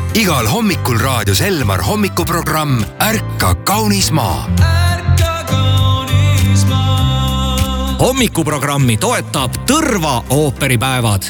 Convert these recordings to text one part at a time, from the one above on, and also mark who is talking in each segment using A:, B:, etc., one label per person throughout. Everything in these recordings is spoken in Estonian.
A: Igal hommikul raadios Elmar hommikuprogramm Ärka kaunis maa.
B: Hommikuprogrammi toetab Tõrva ooperipäevad.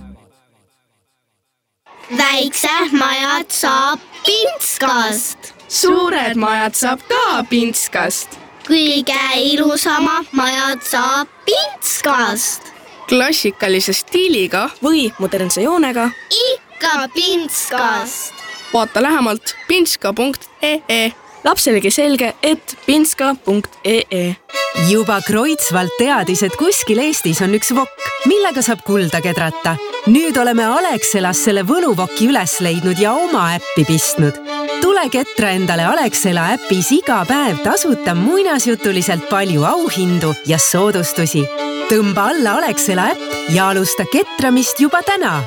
C: Väiksed majad saab Pintskast.
D: Suured majad saab ka Pintskast.
C: Kõige ilusamad majad saab Pintskast.
D: Klassikalise stiiliga või modernse joonega.
C: Ikka Pintskast.
D: Vaata lähemalt pintska.ee. Lapselegi selge, et pintska.ee.
E: Juba Kreutzwald teadis, et kuskil Eestis on üks vokk, millega saab kulda kedrata. Nüüd oleme Alexelas selle võluvokki üles leidnud ja oma äppi pistnud. Tule ketra endale Alexela äpis iga päev tasuta muinasjutuliselt palju auhindu ja soodustusi. Tõmba alla Alexela äpp ja alusta ketramist juba täna.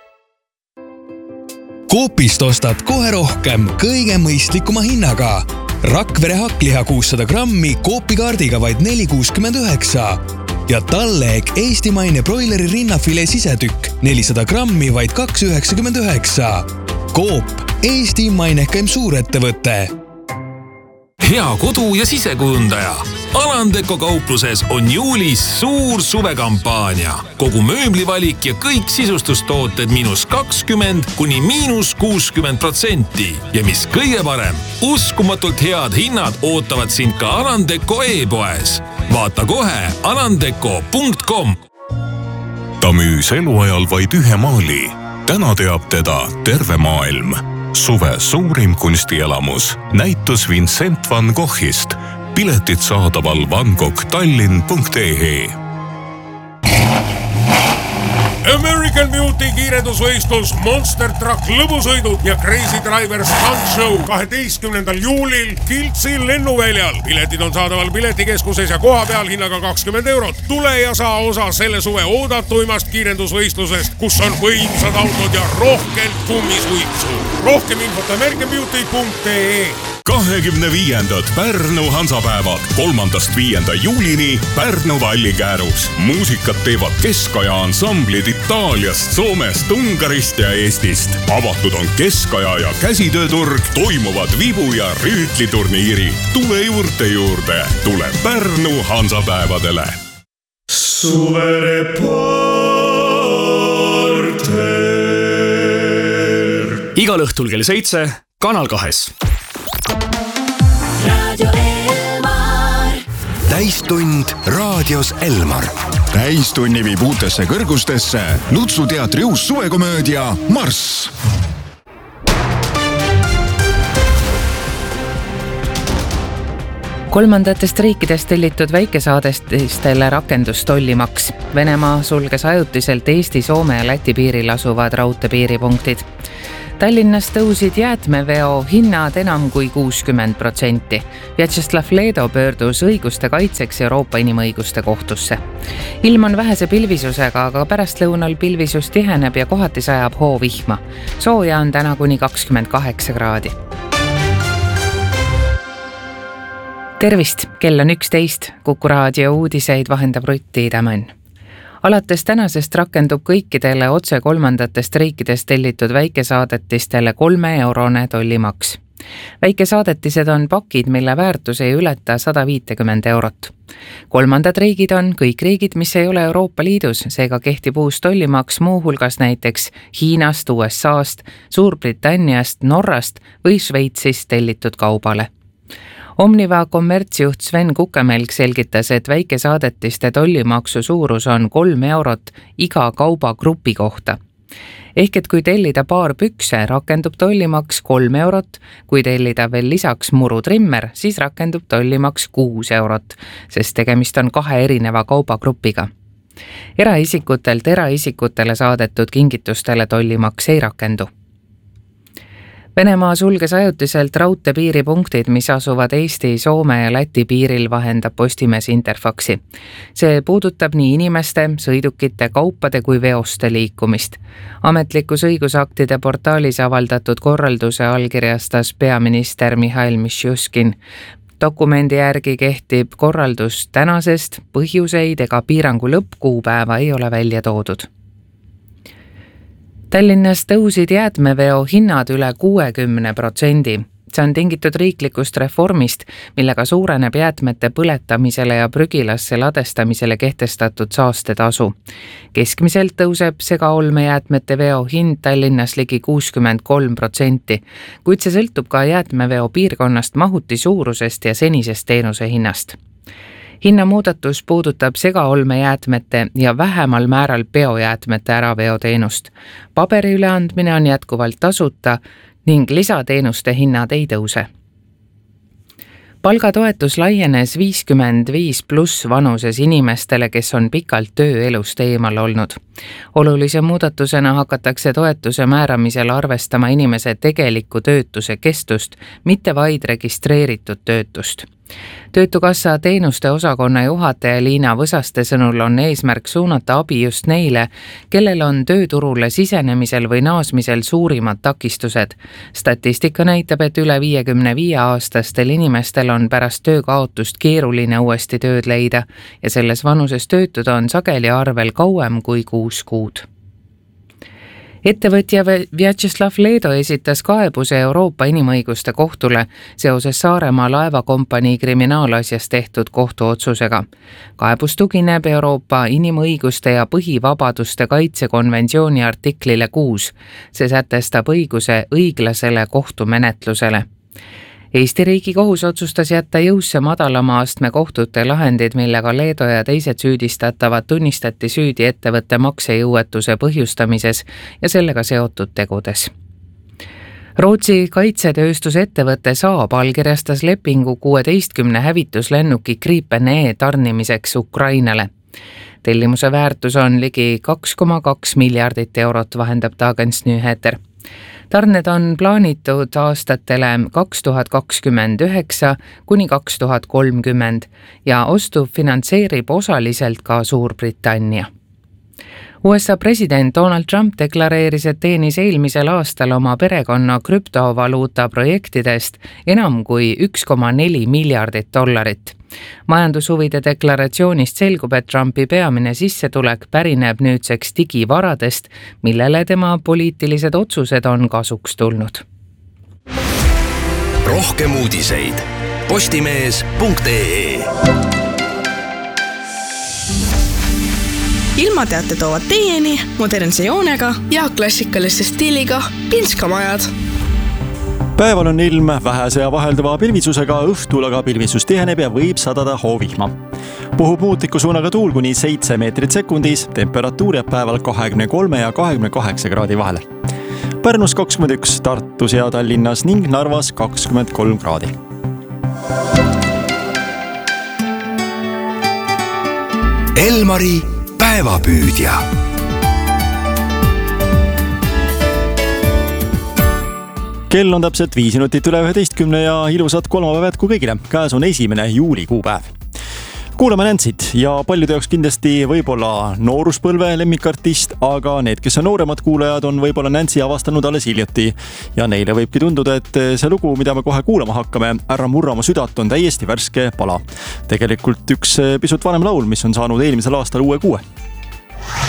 F: Coopist ostad kohe rohkem kõige mõistlikuma hinnaga. Rakvere hakkliha 600 grammi Coopi kaardiga vaid 4,69 ja talleeg eestimaine broileri rinnafilee sisetükk 400 grammi vaid 2,99. Coop, Eesti mainekaim suurettevõte.
G: Hea kodu- ja sisekujundaja. Alandeko kaupluses on juulis suur suvekampaania. Kogu mööblivalik ja kõik sisustustooted -20 kuni -60%. Ja mis kõige parem, uskumatult head hinnad ootavad sind ka Alandeko e-poes. Vaata kohe alandeko.com.
H: Ta müüs eluajal vaid ühe maali. Täna teab teda terve maailm. Suve suurim kunstielamus. Näitus Vincent van Goghist. Piletid saadaval vangoghtallinn.ee.
I: American Beauty kiirendusvõistlus, Monster Truck lõbusõidud ja Crazy Driver Stunt Show 12. juulil Kiltsi lennuväljal. Piletid on saadaval piletikeskuses ja koha peal hinnaga 20 €. Tule ja saa osa selle suve oodatuimast kiirendusvõistlusest, kus on võimsad autod ja rohkelt kummisuitsu. Rohkem infot americanbeauty.ee.
H: 25. Pärnu Hansapäevad 3.–5. juulini Pärnu Vallikäärus. Muusikat teevad keskaja ansamblid Itaaliast, Soomest, Ungarist ja Eestist. Avatud on keskaja ja käsitööturg, toimuvad vibu- ja rüütliturniiri. Tule juurde. Tule Pärnu Hansapäevadele.
B: Suvereporter. Igal õhtul kell 7 Kanal 2.
A: Radio Elmar. Täistund raadios Elmar.
J: Täistunni viib uutesse kõrgustesse Nutsu teatri uus suvekomöödia Marss.
K: Kolmandatest riikidest tellitud väikesaadestistele rakendus tollimaks. Venemaa sulges ajutiselt Eesti, Soome ja Läti piiril asuvad raudteepiiripunktid. Tallinnas tõusid jäätmeveo hinnad enam kui 60%. Vjatšeslav Ledo pöördus õiguste kaitseks Euroopa Inimõiguste kohtusse. Ilm on vähese pilvisusega, aga pärastlõunal pilvisus tiheneb ja kohati sajab hoovihma. Sooja on täna kuni 28 kraadi. Tervist, kell on 11. Kuku raadio uudiseid vahendab Rutti Tämän. Alates tänasest rakendub kõikidele otse kolmandatest riikidest tellitud väikesaadetistele 3 eurone tollimaks. Väikesaadetised on pakid, mille väärtus ei ületa 150 eurot. Kolmandad riigid on kõik riigid, mis ei ole Euroopa Liidus, seega kehtib uus tollimaks muuhulgas näiteks Hiinast, USAst, Suurbritanniast, Norrast või Šveitsist tellitud kaubale. Omniva kommertsjuht Sven Kukemelk selgitas, et väikesaadetiste tollimaksu suurus on 3 eurot iga kaubagrupi kohta. Ehk et kui tellida paar pükse, rakendub tollimaks 3 eurot, kui tellida veel lisaks murutrimmer, siis rakendub tollimaks 6 eurot, sest tegemist on 2 erineva kaubagrupiga. Eraisikutelt eraisikutele saadetud kingitustele tollimaks ei rakendu. Venemaa sulges ajutiselt raudteepiiripunktid, mis asuvad Eesti, Soome ja Läti piiril, vahendab Postimees Interfaxi. See puudutab nii inimeste, sõidukite, kaupade kui veoste liikumist. Ametlikus õigusaktide portaalis avaldatud korralduse allkirjastas peaminister Mihhail Mishustin. Dokumendi järgi kehtib korraldus tänasest, põhjuseid ega piirangu lõppkuupäeva ei ole välja toodud. Tallinnas tõusid jäätmeveo hinnad üle 60%. See on tingitud riiklikust reformist, millega suureneb jäätmete põletamisele ja prügilasse ladestamisele kehtestatud saastetasu. Keskmiselt tõuseb segaolmejäätmete veo hind Tallinnas ligi 63%, kuid see sõltub ka jäätmeveo piirkonnast, mahuti suurusest ja senisest teenuse hinnast. Hinnamuudatus puudutab segaolmejäätmete ja vähemal määral biojäätmete äraveoteenust. Paberi üleandmine on jätkuvalt tasuta ning lisateenuste hinnad ei tõuse. Palgatoetus laienes 55+ vanuses inimestele, kes on pikalt tööelust eemal olnud. Olulise muudatusena hakatakse toetuse määramisel arvestama inimese tegeliku töötuse kestust, mitte vaid registreeritud töötust. Töötukassa teenuste osakonna juhataja Liina Võsaste sõnul on eesmärk suunata abi just neile, kellel on tööturule sisenemisel või naasmisel suurimad takistused. Statistika näitab, et üle 55-aastastel inimestel on pärast töökaotust keeruline uuesti tööd leida ja selles vanuses töötud on sageli arvel kauem kui 6 kuud. Ettevõtja Vjatšeslav Leedo esitas kaebuse Euroopa Inimõiguste Kohtule seoses Saaremaa laevakompanii kriminaalasjas tehtud kohtuotsusega. Kaebus tugineb Euroopa Inimõiguste ja põhivabaduste kaitsekonventsiooni artiklile 6. See sätestab õiguse õiglasele kohtumenetlusele. Eesti riigi kohus otsustas jätta jõusse madalama astme kohtute lahendid, millega Leedo ja teised süüdistatavad tunnistati süüdi ettevõtte maksejõuetuse põhjustamises ja sellega seotud tegudes. Rootsi kaitsetööstusettevõte Saab allkirjastas lepingu 16 hävituslennuki Gripen E tarnimiseks Ukrainale. Tellimuse väärtus on ligi 2,2 miljardit eurot, vahendab Dagens Nyheter. Tarned on plaanitud aastatele 2029 kuni 2030 ja ostu finantseerib osaliselt ka Suurbritannia. USA president Donald Trump deklareeris, et teenis eelmisel aastal oma perekonna krüptovaluuta projektidest enam kui $1,4 miljardit. Majandushuvide deklaratsioonist selgub, et Trumpi peamine sissetulek pärineb nüüdseks digivaradest, millele tema poliitilised otsused on kasuks tulnud.
A: Rohkem uudiseid postimees.ee.
D: Ilmateate toovad teieni modernse joonega ja klassikalise stiiliga pinskamajad.
L: Päeval on ilm vähese ja vahelduva pilvisusega, õhtul aga pilvisus tiheneb ja võib sadada hoovihma. Puhub muutliku suunaga tuul kuni 7 meetrit sekundis, temperatuur jääb päeval 23 ja 28 kraadi vahele. Pärnus 21, Tartus ja Tallinnas ning Narvas 23 kraadi.
A: Elmari päevapüüdja.
L: Kell on täpselt 5 minutit üle 11 ja ilusat kolmapäeva jätku kõigile. Käes on 1. juulikuupäev. Kuulame Nancyt ja paljude jaoks kindlasti võib-olla nooruspõlve lemmikartist, aga need, kes on nooremad kuulajad, on võib-olla Nancy avastanud alles hiljuti. Ja neile võibki tunduda, et see lugu, mida me kohe kuulama hakkame, Ära murra mu südant, on täiesti värske pala. Tegelikult üks pisut vanem laul, mis on saanud eelmisel aastal uue kuue.